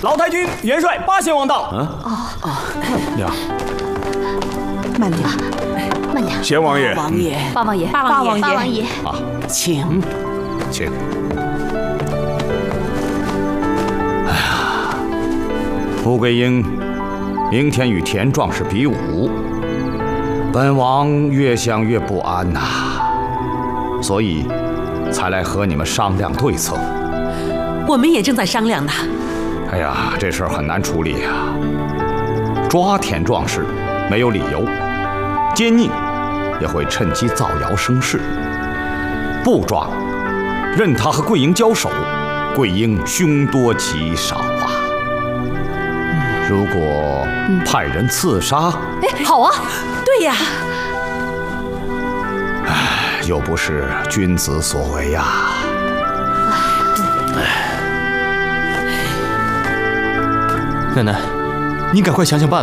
老太君元帅八贤王到。 娘， 慢点， 慢点。 贤王爷， 王爷， 八王爷， 八王爷， 八王爷， 啊， 请。 请。哎呀，穆桂英明天与田壮士比武，本王越想越不安呐，所以才来和你们商量对策。 我们也正在商量呢。 哎呀，这事儿很难处理呀。抓田壮士没有理由，奸佞也会趁机造谣生事；不抓，任他和桂英交手，桂英凶多吉少啊。如果派人刺杀， 哎，好啊， 对呀， 又不是君子所为呀。 奶奶，您赶快想想办法。